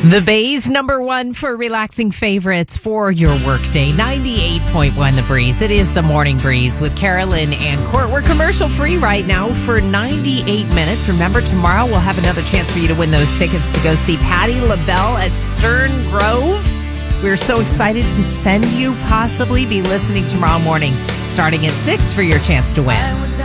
The Bay's number one for relaxing favorites for your workday. 98.1 The Breeze. It is the Morning Breeze with Carolyn and Court. We're commercial free right now for 98 minutes. Remember, tomorrow we'll have another chance for you to win those tickets to go see Patti LaBelle at Stern Grove. We're so excited to send you, possibly be listening tomorrow morning starting at 6 for your chance to win.